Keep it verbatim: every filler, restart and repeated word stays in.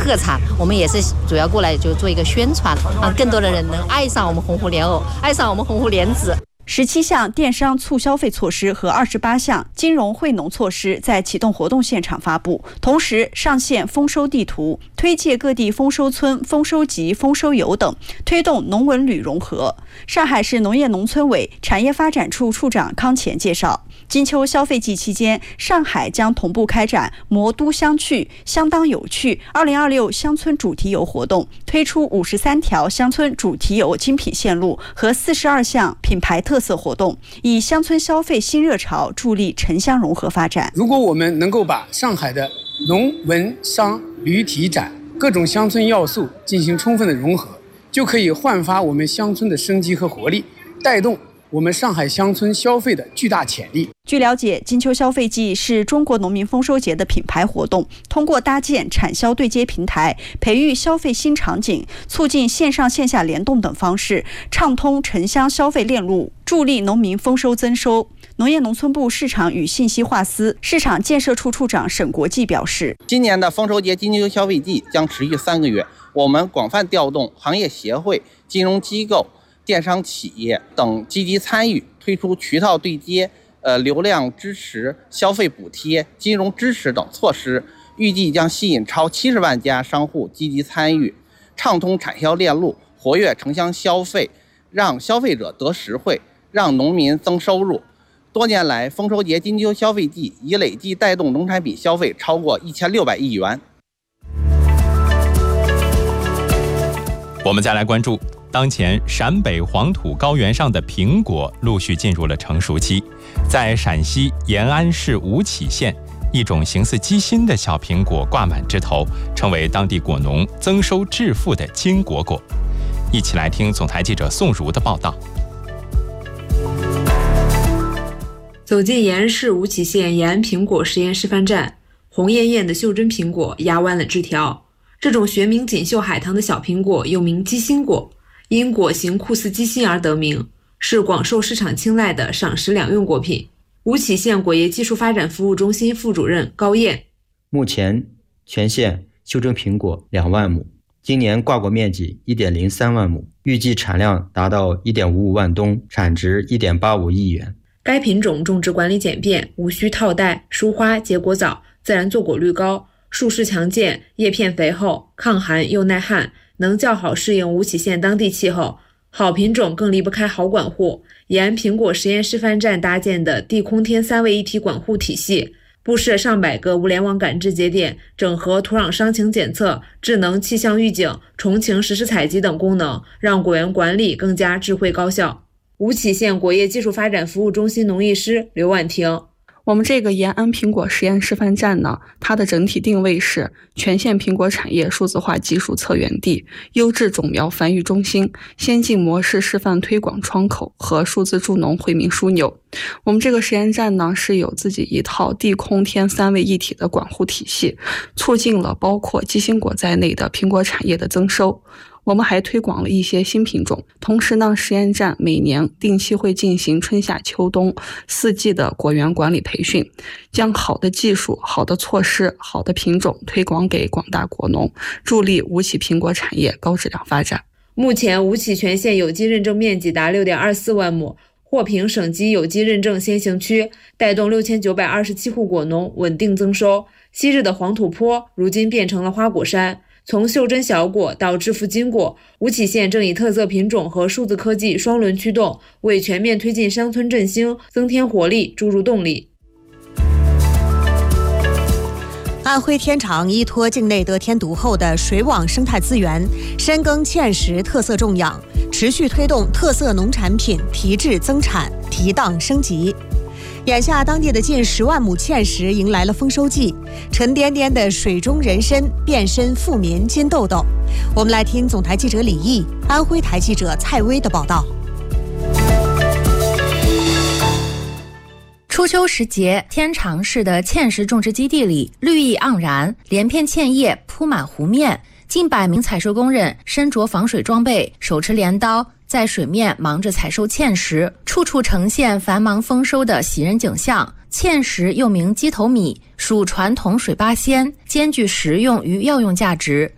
特产，我们也是主要过来就做一个宣传，让更多的人能爱上我们洪湖莲藕，爱上我们洪湖莲子。 十七项电商促消费措施和二十八项金融惠农措施在启动活动现场发布，同时上线丰收地图，推介各地丰收村、丰收集、丰收游等，推动农文旅融合。上海市农业农村委产业发展处处长康乾介绍，金秋消费季期间，上海将同步开展魔都相趣、相当有趣二零二六乡村主题游活动，推出五十三条乡村主题游精品线路和四十二项品牌特色活动，以乡村消费新热潮助力城乡融合发展。 如果我们能够把上海的农文商旅体展各种乡村要素进行充分的融合，就可以焕发我们乡村的生机和活力，带动我们上海乡村消费的巨大潜力。 据了解，金秋消费季是中国农民丰收节的品牌活动，通过搭建产销对接平台，培育消费新场景，促进线上线下联动等方式，畅通城乡消费链路，助力农民丰收增收。农业农村部市场与信息化司市场建设处处长沈国际表示， 今年的丰收节金秋消费季将持续三个月，我们广泛调动行业协会、金融机构、电商企业等积极参与，推出渠道对接、呃流量支持、消费补贴、金融支持等措施，预计将吸引超七十万家商户积极参与，畅通产销链路，活跃城乡消费，让消费者得实惠，让农民增收入。多年来，丰收节金秋消费季已累计带动农产品消费超过一千六百亿元。 我们再来关注，当前陕北黄土高原上的苹果陆续进入了成熟期。在陕西延安市吴起县，一种形似鸡心的小苹果挂满枝头，成为当地果农增收致富的金果果。一起来听总台记者宋如的报道。 走进延安市吴起县延安苹果实验示范站，红艳艳的袖珍苹果压弯了枝条。这种学名锦绣海棠的小苹果又名鸡心果，因果形酷似鸡心而得名，是广受市场青睐的赏识两用果品。吴起县果业技术发展服务中心副主任高燕， 目前全县袖珍苹果两万亩，今年挂果面积 一点零三万亩，预计产量达到 一点五五万吨，产值 一点八五亿元。 该品种种植管理简便，无需套袋、疏花、结果早，自然坐果率高，树势强健，叶片肥厚，抗寒又耐旱，能较好适应吴起县当地气候。好品种更离不开好管护。延安苹果实验示范站搭建的地空天三位一体管护体系，布设上百个物联网感知节点，整合土壤伤情检测、智能气象预警、虫情实时采集等功能，让果园管理更加智慧高效。吴起县果业技术发展服务中心农艺师刘婉婷， 我们这个延安苹果实验示范站呢，它的整体定位是全县苹果产业数字化技术策源地、优质种苗繁育中心、先进模式示范推广窗口和数字助农惠民枢纽。我们这个实验站呢，是有自己一套地空天三位一体的管护体系，促进了包括鸡心果在内的苹果产业的增收。我们还推广了一些新品种，同时呢，实验站每年定期会进行春夏秋冬四季的果园管理培训，将好的技术、好的措施、好的品种推广给广大果农，助力吴起苹果产业高质量发展。 目前，吴起全县有机认证面积达 六点二四万亩，获评省级有机认证先行区，带动六千九百二十七户果农稳定增收。昔日的黄土坡，如今变成了花果山。从袖珍小果到致富金果，吴起县正以特色品种和数字科技双轮驱动，为全面推进乡村振兴增添活力，注入动力。 安徽天长依托境内得天独厚的水网生态资源，深耕芡实特色种养，持续推动特色农产品提质增产、提档升级。眼下，当地的近十万亩芡实迎来了丰收季，沉甸甸的水中人参变身富民金豆豆。我们来听总台记者李毅、安徽台记者蔡薇的报道。 初秋时节，天长市的芡实种植基地里绿意盎然，连片芡叶铺满湖面，近百名采收工人身着防水装备，手持镰刀，在水面忙着采收芡实，处处呈现繁忙丰收的喜人景象。芡实又名鸡头米，属传统水八鲜，兼具食用与药用价值，